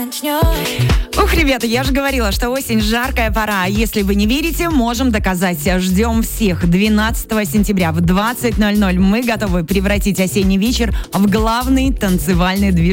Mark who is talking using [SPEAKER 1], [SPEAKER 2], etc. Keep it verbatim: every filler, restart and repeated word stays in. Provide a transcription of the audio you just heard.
[SPEAKER 1] Ух, ребята, я же говорила, что осень жаркая пора. Если вы не верите, можем доказать. Ждем всех двенадцатого сентября в двадцать ноль ноль. Мы готовы превратить осенний вечер в главный танцевальный движ.